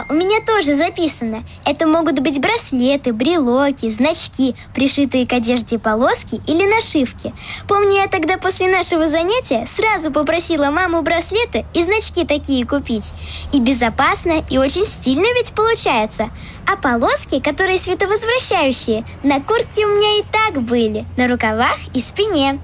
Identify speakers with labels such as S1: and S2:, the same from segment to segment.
S1: Да, у меня тоже записано. Это могут быть браслеты, брелоки, значки, пришитые к одежде полоски или нашивки. Помню, я тогда после нашего занятия сразу попросила маму браслеты и значки такие купить. И безопасно, и очень стильно ведь получается. А полоски, которые световозвращающие, на куртке у меня и так были, на рукавах и спине.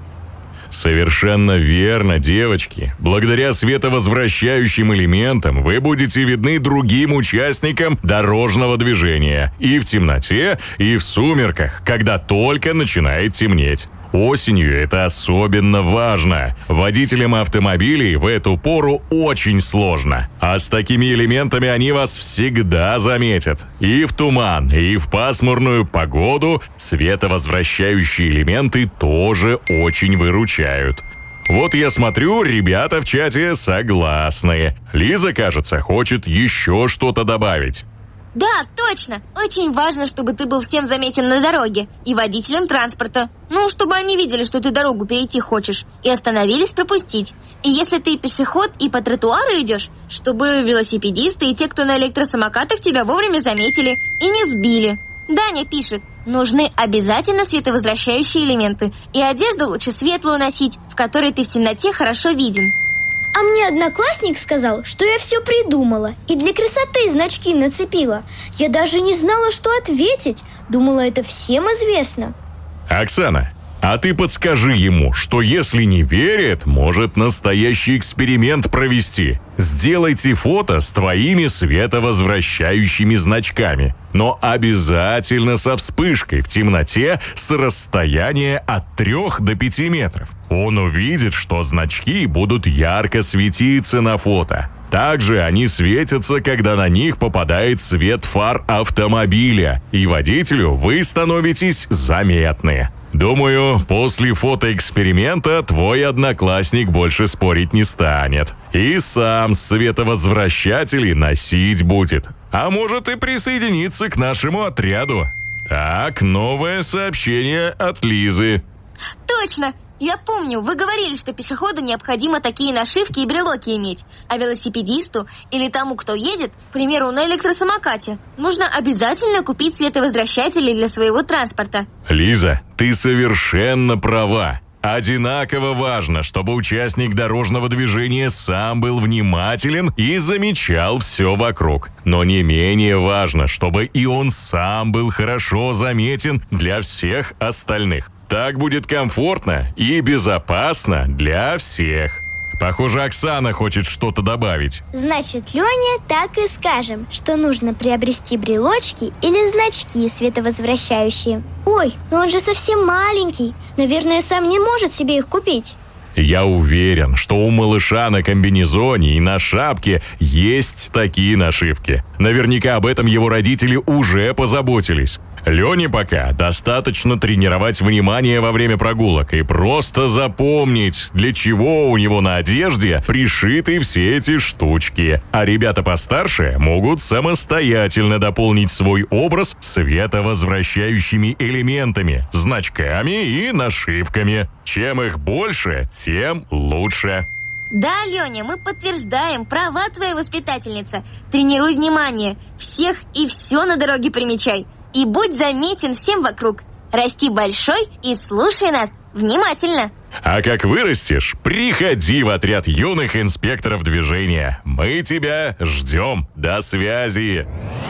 S2: Совершенно верно, девочки. Благодаря световозвращающим элементам вы будете видны другим участникам дорожного движения и в темноте, и в сумерках, когда только начинает темнеть. Осенью это особенно важно. Водителям автомобилей в эту пору очень сложно. А с такими элементами они вас всегда заметят. И в туман, и в пасмурную погоду световозвращающие элементы тоже очень выручают. Вот я смотрю, ребята в чате согласны. Лиза, кажется, хочет еще что-то добавить.
S3: Да, точно. Очень важно, чтобы ты был всем заметен на дороге и водителям транспорта. Ну, чтобы они видели, что ты дорогу перейти хочешь, и остановились пропустить. И если ты пешеход и по тротуару идешь, чтобы велосипедисты и те, кто на электросамокатах, тебя вовремя заметили и не сбили. Даня пишет: нужны обязательно световозвращающие элементы, и одежду лучше светлую носить, в которой ты в темноте хорошо виден.
S1: А мне одноклассник сказал, что я все придумала и для красоты значки нацепила. Я даже не знала, что ответить. Думала, это всем известно.
S2: Оксана, а ты подскажи ему, что если не верит, может настоящий эксперимент провести. Сделайте фото с твоими световозвращающими значками, но обязательно со вспышкой в темноте с расстояния от 3 до 5 метров. Он увидит, что значки будут ярко светиться на фото. Также они светятся, когда на них попадает свет фар автомобиля, и водителю вы становитесь заметны. Думаю, после фотоэксперимента твой одноклассник больше спорить не станет. И сам световозвращатели носить будет. А может и присоединиться к нашему отряду. Так, новое сообщение от Лизы.
S3: Точно! Я помню, вы говорили, что пешеходу необходимо такие нашивки и брелоки иметь. А велосипедисту или тому, кто едет, к примеру, на электросамокате, нужно обязательно купить световозвращатели для своего транспорта.
S2: Лиза, ты совершенно права. Одинаково важно, чтобы участник дорожного движения сам был внимателен и замечал все вокруг. Но не менее важно, чтобы и он сам был хорошо заметен для всех остальных. Так будет комфортно и безопасно для всех. Похоже, Оксана хочет что-то добавить.
S1: Значит, Лене так и скажем, что нужно приобрести брелочки или значки световозвращающие. Ой, но он же совсем маленький. Наверное, сам не может себе их купить.
S2: Я уверен, что у малыша на комбинезоне и на шапке есть такие нашивки. Наверняка об этом его родители уже позаботились. Лене пока достаточно тренировать внимание во время прогулок и просто запомнить, для чего у него на одежде пришиты все эти штучки. А ребята постарше могут самостоятельно дополнить свой образ световозвращающими элементами, значками и нашивками. Чем их больше, тем лучше.
S3: Да, Леня, мы подтверждаем права твоей воспитательницы. Тренируй внимание, всех и все на дороге примечай. И будь заметен всем вокруг. Расти большой и слушай нас внимательно.
S2: А как вырастешь, приходи в отряд юных инспекторов движения. Мы тебя ждем. До связи.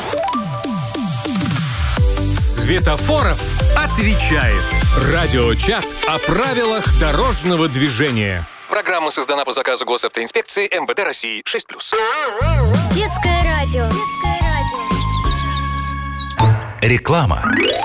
S4: Светофоров отвечает. Радиочат о правилах дорожного движения.
S5: Программа создана по заказу Госавтоинспекции МВД России 6+.
S1: Детское радио.
S6: Реклама.